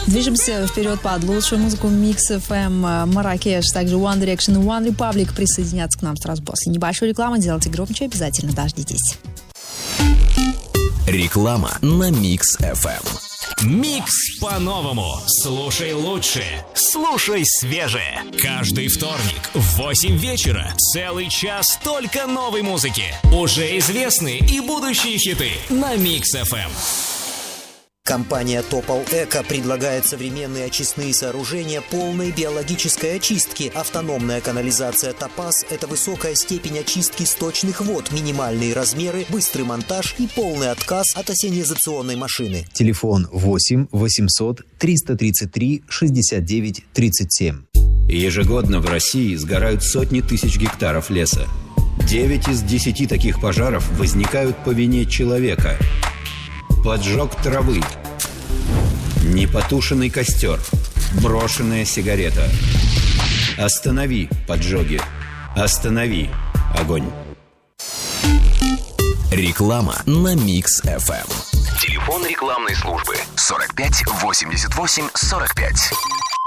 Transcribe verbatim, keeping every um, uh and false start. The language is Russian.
Движемся вперед под лучшую музыку Микс эф эм. Марракеш, также One Direction и One Republic присоединятся к нам сразу после небольшой рекламы. Делайте громче, обязательно дождитесь. Реклама на Микс эф эм. Микс по-новому. Слушай лучше. Слушай свежее. Каждый вторник в восемь вечера целый час только новой музыки. Уже известные и будущие хиты на Микс эф эм. Компания Topol Eco предлагает современные очистные сооружения полной биологической очистки. Автономная канализация Topaz – это высокая степень очистки сточных вод, минимальные размеры, быстрый монтаж и полный отказ от ассенизационной машины. Телефон восемь восемьсот триста тридцать три шестьдесят девять тридцать семь. Ежегодно в России сгорают сотни тысяч гектаров леса. Девять из десяти таких пожаров возникают по вине человека. Поджог травы, непотушенный костер, брошенная сигарета. Останови поджоги. Останови огонь. Реклама на Микс эф эм. Телефон рекламной службы сорок пять восемьдесят восемь сорок пять.